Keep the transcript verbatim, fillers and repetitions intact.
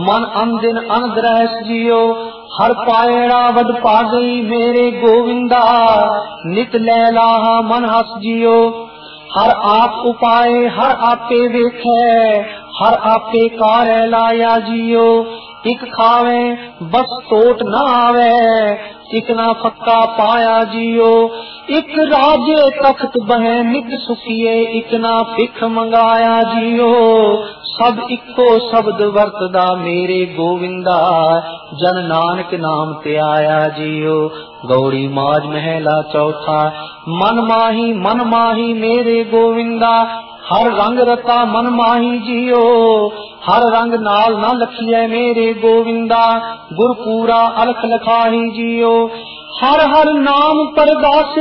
मन अनदिन अनद रहस जियो। हर पायड़ा वड पा गई मेरे गोविंदा, नित लैलाहा मन हस जियो। हर आप उपाय हर आपे वेखे, हर आपे कार लाया जियो। इक खावे बस टोट न आवे, इक ना फक्का पाया जियो। इक राजे तख्त बहे नित सुखिए, इक ना भिख मंगाया जियो। सब इको शब्द वरतदा मेरे गोविंदा, जन नानक नाम ते आया जियो। गौड़ी माज महला चौथा। मन माही मन माही मेरे गोविंदा, हर रंग रता मन माही जियो। हर रंग नाल न लखिए मेरे गोविंदा, गुरपूरा अलख लखाही जियो। हर हर नाम परदास